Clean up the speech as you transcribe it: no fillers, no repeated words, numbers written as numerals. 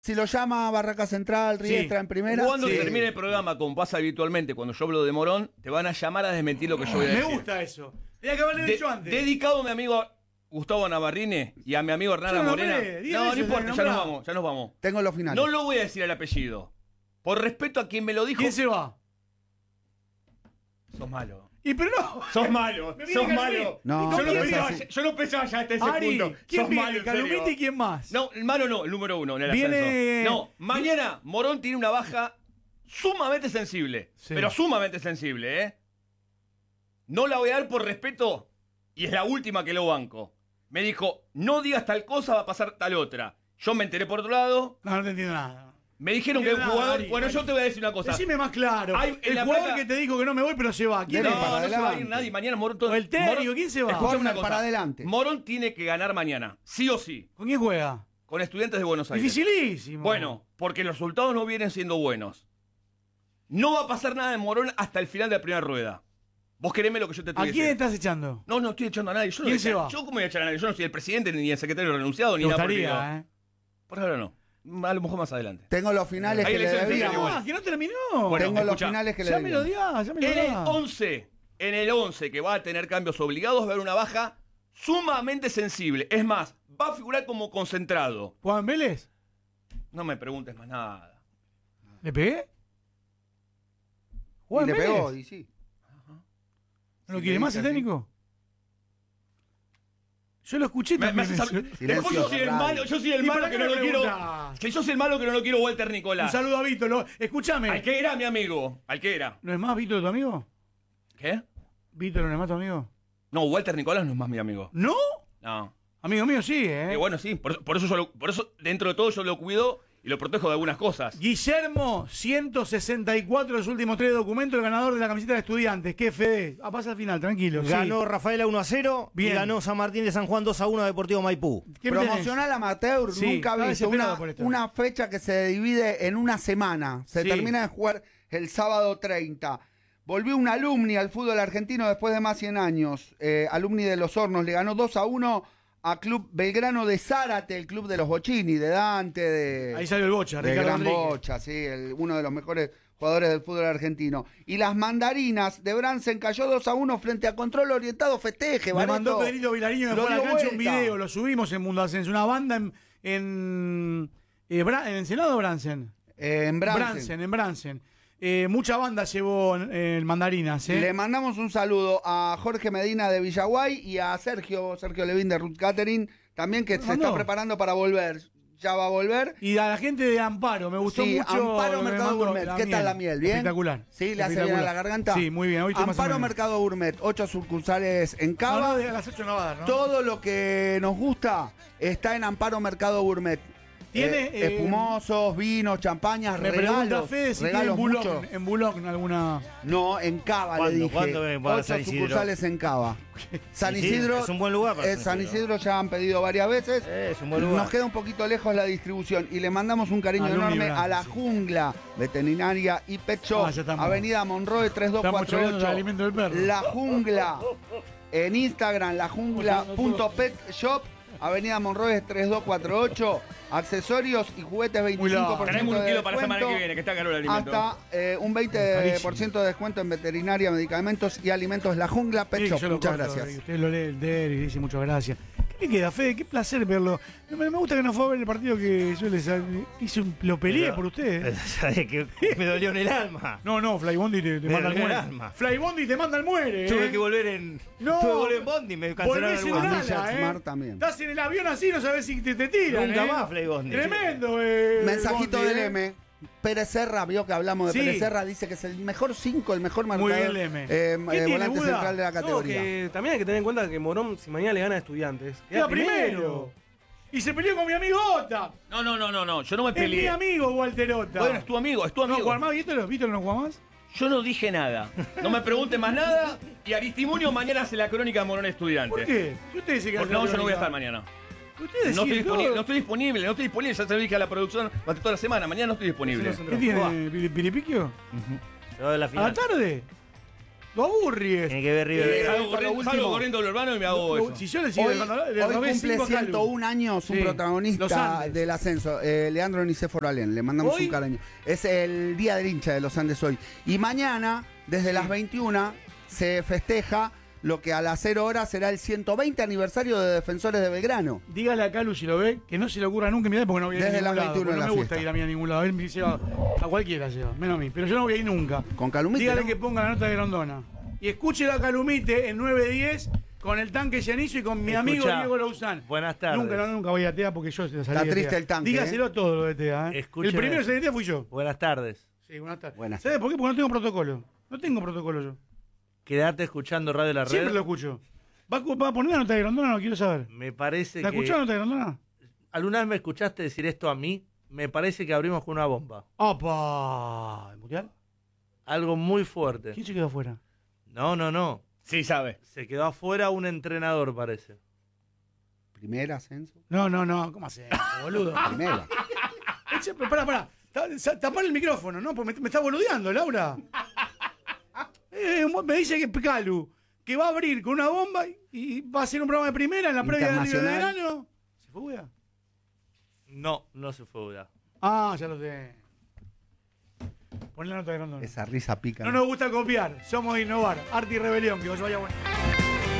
Si lo llama Barraca Central, Riestra en primera. Cuando termine el programa, como pasa habitualmente, cuando yo hablo de Morón, te van a llamar a desmentir lo que yo voy a decir. Me gusta eso. Tenía que haberlo dicho antes. Dedicado a mi amigo Gustavo Navarrine y a mi amigo Hernán Morena. No importa, ya nos vamos. Tengo los finales. No lo voy a decir el apellido. Por respeto a quien me lo dijo. ¿Quién se va? Sos malo. Y pero no. Sos malo. Sos malo. No, yo no pensaba ya hasta ese punto. ¿Quién Sos viene? malo, en Calumite serio. y quién más. No, el malo no, el número uno en el Viene- ascenso. No, mañana Morón tiene una baja sumamente sensible. Sí. Pero sumamente sensible, ¿eh? No la voy a dar por respeto y es la última que lo banco. Me dijo, no digas tal cosa, va a pasar tal otra. Yo me enteré por otro lado. No te entiendo nada. Me dijeron que un jugador... Bueno, yo te voy a decir una cosa. Decime más claro. Hay- en el la jugador placa- que te dijo que no me voy, pero se va. ¿Quién Dele es? para No se va a ir adelante. nadie. Mañana Morón... todo- O el Terio, ¿quién se va? Escuchame una Corner cosa. para adelante. Morón tiene que ganar mañana. Sí o sí. ¿Con quién juega? Con Estudiantes de Buenos Aires. Dificilísimo. Bueno, porque los resultados no vienen siendo buenos. No va a pasar nada en Morón hasta el final de la primera rueda. Vos quereme lo que yo te estoy ¿A quién diciendo. estás echando? No estoy echando a nadie. Yo no ¿Quién voy a se echar- va? Yo cómo voy a echar a nadie. Yo no soy el presidente, ni el secretario renunciado, ni Me nada por el gustaría, estilo. Por ahora no. A lo mejor más adelante. Tengo los finales Hay que le elecciones debíamos. generales. Ah, que no terminó. Bueno, Tengo los escuchá. finales que le Ya me lo debíamos. dio, ya me lo En el dio. 11, que va a tener cambios obligados, va a haber una baja sumamente sensible. Es más, va a figurar como concentrado. ¿Juan Vélez? No me preguntes más nada. ¿Le pegué? Y ¿Juan le Vélez? pegó, y sí. ¿No lo quiere más el técnico? Yo lo escuché Me también. haces eso. sab- Silencio, Después yo soy el radio. malo, yo soy el ¿Y malo para que qué no me lo quiero. preguntás? Que yo soy el malo que no lo quiero Walter Un Nicolás. saludo a Vito. Escúchame. Al que era mi amigo. Al que era. ¿No es más Vito tu amigo? ¿Qué? ¿Vito no es más tu amigo? No, Walter Nicolás no es más mi amigo. ¿No? No. Amigo mío sí, ¿eh? Y bueno, sí, por eso dentro de todo yo lo cuido y lo protejo de algunas cosas. Guillermo, 164 de los últimos 3 documentos, el ganador de la camiseta de Estudiantes. ¿Qué, Fede? Pasa al final, tranquilo. Ganó Rafaela 1-0 Bien. y ganó San Martín de San Juan 2-1 a Deportivo Maipú. Sí. ¿Qué me tenés? Promocional amateur, Sí, nunca estaba visto desesperado por esto. una fecha que se divide en una semana. Se Sí. termina de jugar el sábado 30. Volvió un alumni al fútbol argentino después de más 100 años. Alumni de Los Hornos, le ganó 2-1 a Club Belgrano de Zárate, el club de los Bocini, de Dante, de... Ahí salió el Bocha, de Ricardo Gran Rodríguez. Bocha, sí, uno de los mejores jugadores del fútbol argentino. Y las Mandarinas de Bransen cayó 2-1 frente a Control Orientado. Festeje, Me Bareto. mandó Pedrito Vilariño de Lo fuera de la dio cancha un vuelta. video, lo subimos en Mundo Ascenso. Una banda en Ensenado o Bransen. En Bransen. En Bransen. Mucha banda llevó Mandarinas, ¿eh? Le mandamos un saludo a Jorge Medina de Villaguay y a Sergio Levín de Ruth Catering, también que ¿Me se mandó? está preparando para volver. Ya va a volver. Y a la gente de Amparo, me gustó Sí, mucho. Amparo me Mercado mandó Gourmet. ¿Qué tal la miel? ¿Bien? Espectacular. Sí, le hace bien a la garganta. Sí, muy bien. Hoy estoy más o Amparo menos. Mercado Gourmet, 8 sucursales en Cava. No, de a las 8 no va a dar, ¿no? Todo lo que nos gusta está en Amparo Mercado Gourmet. Tiene, espumosos, vinos, champañas, Me regalos. pregunta Fede si tiene regalos muchos. en Boulogne alguna. No, en Cava le ¿Cuándo? dije. ¿Cuándo va a 8 San Isidro? sucursales en Cava. San Sí, sí, Isidro. es un buen lugar para San Isidro ya han pedido varias veces. Es un buen lugar. Nos queda un poquito lejos la distribución y le mandamos un cariño Al enorme Unibranch, a la sí. Jungla Veterinaria y Pet Shop, Ah, ya estamos. Avenida Monroe Estamos choreando el 3248. alimento del perro. La Jungla en Instagram, lajungla.petshop, Avenida Monroe 3248. Accesorios y juguetes 25% Traemos un de kilo para la semana que descuento. viene, que está caro el alimento. Hasta un 20% de descuento en veterinaria, medicamentos y alimentos. La Jungla Pet Sí, Shop. yo lo Muchas corto, gracias. y usted lo lee el DER y dice muchas gracias. ¿Qué le queda, Fede? Qué placer verlo. Me gusta que no fue a ver el partido que yo les lo peleé Pero- por usted. ¿Sabes que me dolió en el alma? No, Flybondi te Me manda al dolió el muere. alma. Flybondi te manda al muere. Tuve que volver en. No. Tuve que volver en Bondi, me cancelaron Volvés el en vuelo. un Villa ala, Smart también. Estás en el avión así, no sabes si te tiran. Nunca más, Flybondi. Tremendo, Mensajito Bondi, del M. Pérez Serra, vio que hablamos de Sí. Pérez Serra, dice que es el mejor 5, el mejor Muy marcador. bien, Leme. eh, ¿Qué tiene, volante Buda? central de la No, categoría. que también hay que tener en cuenta que Morón, si mañana le gana a Estudiantes, Queda primero. Y se peleó con mi amigo Ota. No, yo no me Es mi peleé. amigo Walter Ota. Bueno, es tu amigo, es tu ¿No amigo. juega más? ¿Víctor no juega más? Yo no dije nada. No me pregunte más nada. Y Aristimunio mañana hace la crónica de Morón Estudiante. ¿Por qué? Si usted dice que Porque no, yo no voy a estar mañana. Ustedes No estoy deciden disponible, todo. no estoy disponible. Ya se lo dije a la producción durante toda la semana. Mañana no estoy disponible. ¿Qué tiene? ¿Piripiquio? Se va de la ¿A la final. tarde? Lo aburries. Tiene que ver River. Salgo corriendo al urbano y me hago eso. Si yo le sigo Hoy, dejando, le hoy robé cumple 5 a Calu. 101 años un Sí, Los protagonista Andes. del ascenso, Leandro Nicéforo Alén. Le mandamos ¿Hoy? un cariño. Es el día del hincha de los Andes hoy. Y mañana, desde las 21, se festeja lo que a las 0 horas será el 120 aniversario de Defensores de Belgrano. Dígale a Calu si lo ve, que no se le ocurra nunca mirar porque no voy a ir Desde a ningún las lado. 21 porque en no la me gusta fiesta. ir a mí a ningún lado. Él me lleva a cualquiera lleva, menos a mí. Pero yo no voy a ir nunca. Con Calumite, Dígale ¿no? que ponga la nota de Grondona. Y escúchelo a Calumite en 9:10 con el tanque llenizo y con mi amigo Escuchá, Diego Louzán. buenas tardes. Nunca voy a TEA porque yo salí Está de triste TEA. el tanque, Dígaselo todo lo de TEA. Escúcheme. El primero que salí de TEA fui yo. Buenas tardes. Sí, buenas tardes. Buenas ¿Sabes por qué? Porque no tengo protocolo. No tengo protocolo yo. Quedate escuchando Radio La Red. Siempre lo escucho. ¿Va a poner la nota de Grondona? No quiero saber. Me parece ¿La que... escuchó la nota de Grondona? ¿Alguna vez me escuchaste decir esto a mí? Me parece que abrimos con una bomba. ¡Opa! ¿El mundial? Algo muy fuerte. ¿Quién se quedó afuera? No. Sí, sabe. Se quedó afuera un entrenador, parece. Primer ascenso. No. ¿Cómo hace, boludo? Primera. Pará. Tapar el micrófono, ¿no? Porque me está boludeando, Laura. Me dice que Calu, que va a abrir con una bomba y va a hacer un programa de primera en la previa del nivel de Internacional. verano. ¿Se fue, Buda? No se fue, Buda. Ah, ya lo sé. Pon la nota de Grondona. Esa risa pica. No nos gusta copiar, somos innovar. Arte y rebelión, que os vaya bueno.